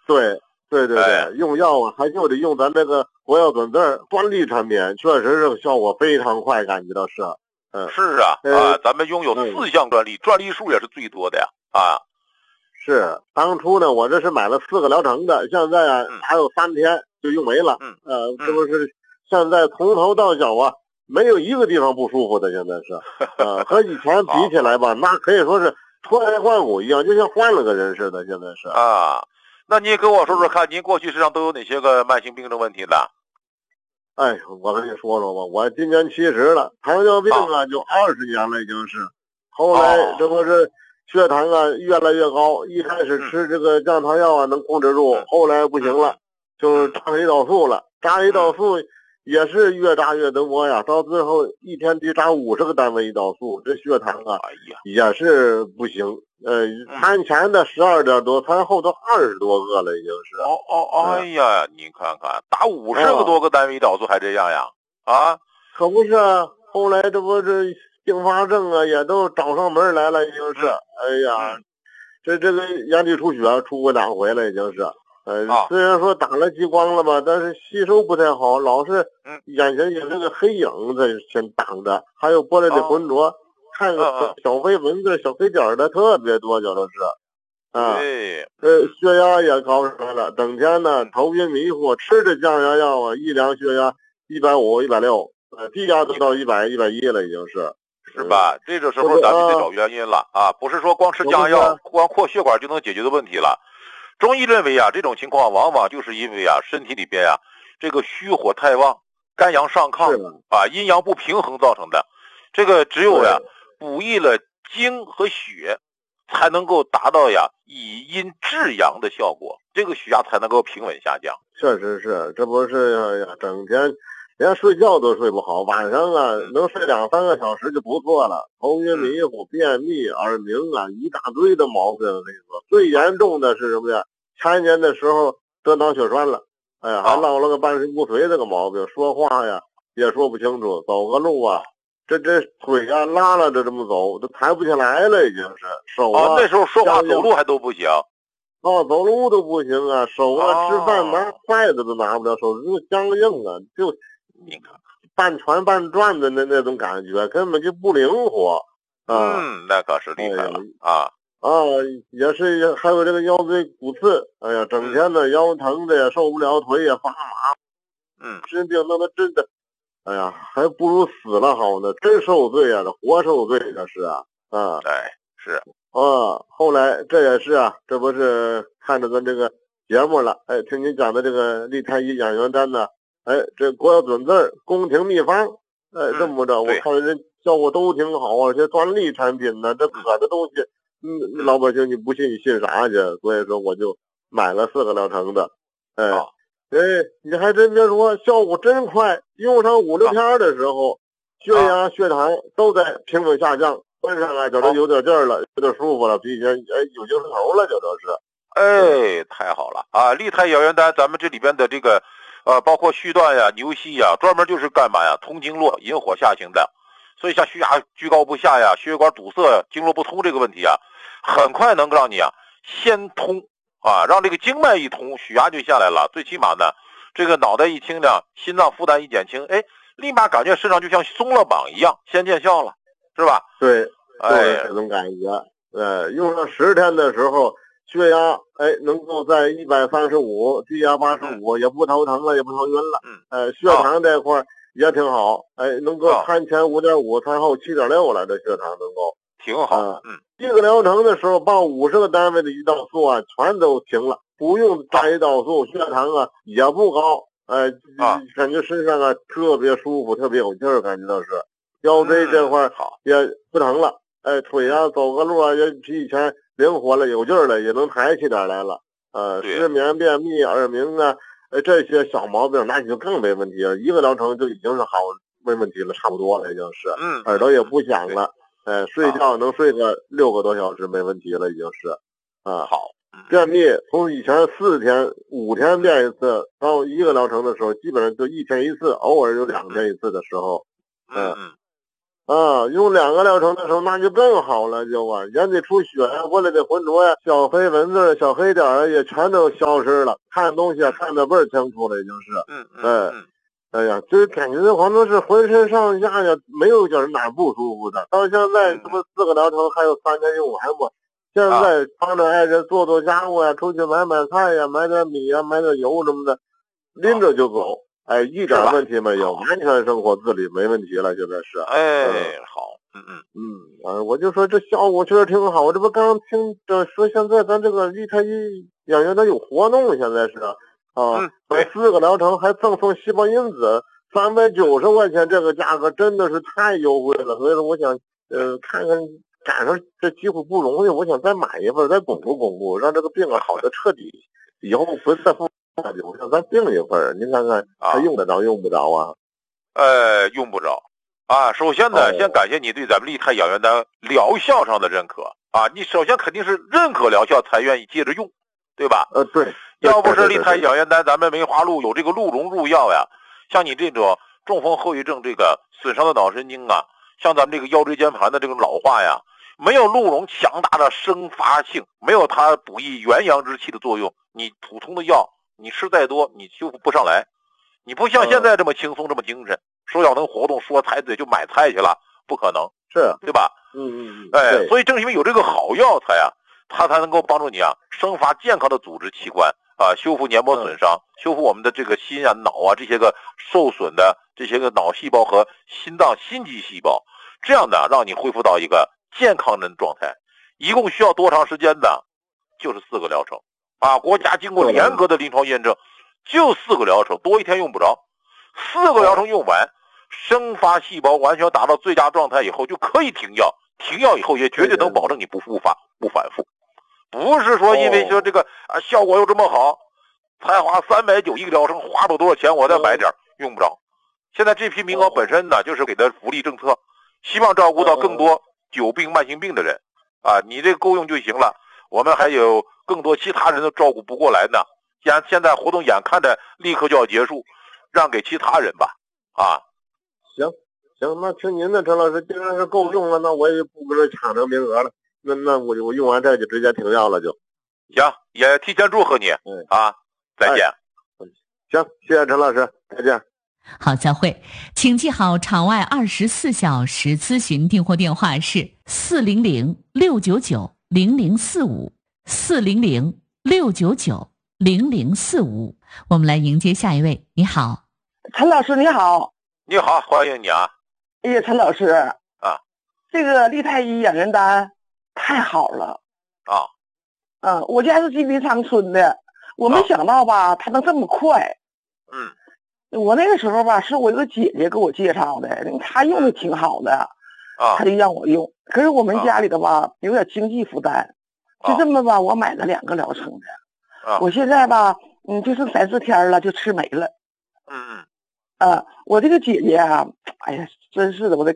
对，用药啊，还就得用咱这个国药准字专利产品，确实是效果非常快，感觉到是。 是啊，咱们拥有4项专利，专利数也是最多的呀。 是，当初呢，我这是买了4个疗程的，现在啊，还有3天就用没了。这不是现在从头到脚啊，没有一个地方不舒服的，现在是。和以前比起来吧，那可以说是脱胎换骨一样，就像换了个人似的，现在是。 那你跟我说说看，您过去身上都有哪些个慢性病的问题呢？ 哎，我跟你说说吧，我今年70了，糖尿病啊就20年了已经是。后来这不是血糖啊越来越高，一开始吃这个降糖药啊能控制住，后来不行了，就扎胰岛素了。扎胰岛素也是越扎越多呀，到最后一天得扎50个单位胰岛素，这血糖啊也是不行。餐前的12点多，餐后都20多个了，已经是。 哎呀，你看看，打50个多个单位胰岛素还这样呀？ 可不是啊，后来这不是并发症啊，也都找上门来了，已经是。哎呀，这个眼底出血出过2回了，已经是。虽然说打了激光了吧，但是吸收不太好，老是眼前有那个黑影在先挡着，还有玻璃的浑浊，看个小黑蚊子、小黑点的特别多，叫都是。血压也高上来了，整天呢头晕迷糊，吃着降压药啊，一量血压150、160，低压都到100、110了，已经是。 是吧？这个时候咱们得找原因了不是说光吃降压药、光扩血管就能解决的问题了。中医认为这种情况往往就是因为身体里边这个虚火太旺，肝阳上亢阴阳不平衡造成的。这个只有补益了精和血，才能够达到以阴制阳的效果，这个血压才能够平稳下降。 确实是，这不是整天连睡觉都睡不好，晚上能睡2、3个小时就不错了。头晕迷糊、便秘、耳鸣一大堆的毛病。我跟你说，最严重的是什么呀？前年的时候得脑血栓了，还落了个半身不遂这个毛病，说话也说不清楚，走个路这腿拉着这么走，都抬不起来了，已经是。手那时候说话走路还都不行。 走路都不行手吃饭拿筷子都拿不了，手就僵硬就你看半传半转的那种感觉，根本就不灵活。 那可是厉害了也是还有这个腰椎骨刺，哎呀，整天的腰疼的也受不了，腿也发麻。治病那真的，哎呀，还不如死了好呢，真受罪这活受罪这是是。 后来这也是这不是看着咱这个节目了，听你讲的这个立太医养元丹呢，这国药准字宫廷秘方，这么着，我看人效果都挺好这专利产品呢，这可的东西，老百姓你不信你信啥去？所以说我就买了4个疗程的，你还真别说，效果真快，用上5、6天的时候，血压、血糖都在平稳下降。身上觉得有点劲儿了，有点舒服了，比以前有精神头了，这都是。太好了立太养元丹，咱们这里边的这个包括续断牛膝专门就是干嘛通经络、引火下行的。所以像血压居高不下血管堵塞、经络不通这个问题很快能够让你先通让这个经脉一通，血压就下来了。最起码呢，这个脑袋一清亮，心脏负担一减轻，立马感觉身上就像松了绑一样，先见效了，是吧？ 对，这种感觉。用了10天的时候，血压能够在135，低压85，也不头疼了，也不头晕了。血糖这块也挺好，能够餐前5.5，餐后7.6了，这血糖能够挺好。 这个疗程的时候，报50个单位的胰岛素全都停了，不用扎胰岛素，血糖也不高，感觉身上特别舒服，特别有劲儿，感觉到是腰椎这块也不疼了，腿走个路也比以前灵活了，有劲儿了，也能抬起点来了。失眠、便秘、耳鸣这些小毛病那就更没问题了，1个疗程就已经是好没问题了，差不多了已经是。耳朵也不响了，睡觉能睡个6个多小时没问题了，已经是。 好。 便秘从以前4天、5天便一次，到1个疗程的时候，基本上就1天1次，偶尔有2天1次的时候。 啊，用2个疗程的时候那就更好了，就啊，眼底出血呀，过来的浑浊呀，小黑蚊子、小黑点儿也全都消失了，看东西啊看得倍儿清楚了，已经是。哎呀，就感觉好像是浑身上下呀没有觉得哪不舒服的。到现在这不4个疗程还有3天用完吗？现在帮着爱人做家务呀，出去买菜呀，买点米呀，买点油什么的，拎着就走。哎，一点问题没有，完全生活自理没问题了，现在是。 好， 我就说这效果确实挺好。我这不刚听着说现在咱这个立太医演员咱有活动，现在是买4个疗程还赠送细胞因子，390块钱，这个价格真的是太优惠了。所以说我想看看赶上这机会不容易，我想再买一份，再巩固，让这个病好的彻底，以后不再复发。我想再订一份，您看看还用得着用不着啊？ 用不着啊。首先呢，先感谢你对咱们立泰养元丹疗效上的认可啊。你首先肯定是认可疗效才愿意接着用，对吧？ 对。 要不是立泰养元丹，咱们梅花鹿有这个鹿茸入药呀，像你这种中风后遗症这个损伤的脑神经啊，像咱们这个腰椎间盘的这个老化呀，没有鹿茸强大的生发性，没有它补益元阳之气的作用，你普通的药你吃再多你修复不上来。你不像现在这么轻松这么精神，说要能活动说踩嘴就买菜去了，不可能， 是对吧？所以正因为有这个好药材啊，它才能够帮助你生发健康的组织器官啊，修复黏膜损伤，修复我们的这个心啊、脑啊这些个受损的这些个脑细胞和心脏心肌细胞，这样的让你恢复到一个健康人状态。一共需要多长时间的？就是4个疗程啊，国家经过严格的临床验证，就4个疗程，多1天用不着。4个疗程用完，生发细胞完全达到最佳状态以后就可以停药，停药以后也绝对能保证你不复发不反复。不是说因为说这个效果又这么好，才花390一个疗程，花不多少钱我再买点，用不着。现在这批名额本身呢，就是给的福利政策，希望照顾到更多久病慢性病的人啊，你这够用就行了。我们还有更多其他人都照顾不过来呢。现在活动眼看着立刻就要结束，让给其他人吧。 行，那听您的，陈老师，既然是够用了，那我也不跟着抢这名额了。那我用完这就直接停药了就。 行，也提前祝贺你再见。 行，谢谢陈老师，再见。 好，再会。请记好场外24小时咨询订货电话是400-699-0045，400-699-0045。我们来迎接下一位。你好， 陈老师，你好。 你好，欢迎你啊。 哎呀，陈老师这个立泰医养元丹太好了我家是吉林长春的，我没想到吧它能这么快。我那个时候吧是我一个姐姐给我介绍的，她用的挺好的她就让我用。可是我们家里的吧有点经济负担，就这么吧我买了2个疗程的我现在吧就剩3、4天了就吃没了。我这个姐姐哎呀真是的，我得